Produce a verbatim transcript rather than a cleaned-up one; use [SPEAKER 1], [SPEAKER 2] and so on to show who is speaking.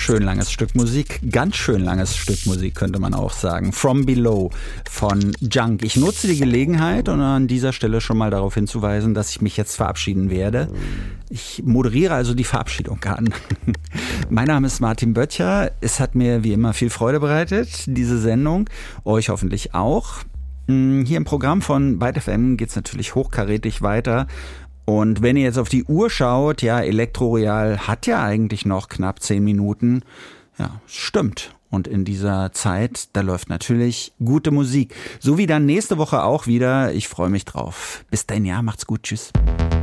[SPEAKER 1] schön langes Stück Musik, ganz schön langes Stück Musik könnte man auch sagen. From Below von Junk. Ich nutze die Gelegenheit, um an dieser Stelle schon mal darauf hinzuweisen, dass ich mich jetzt verabschieden werde. Ich moderiere also die Verabschiedung an. Mein Name ist Martin Böttcher. Es hat mir wie immer viel Freude bereitet, diese Sendung. Euch hoffentlich auch. Hier im Programm von Byte F M geht's natürlich hochkarätig weiter. Und wenn ihr jetzt auf die Uhr schaut, ja, Elektroreal hat ja eigentlich noch knapp zehn Minuten. Ja, stimmt. Und in dieser Zeit, da läuft natürlich gute Musik. So wie dann nächste Woche auch wieder. Ich freue mich drauf. Bis dahin, ja, macht's gut. Tschüss.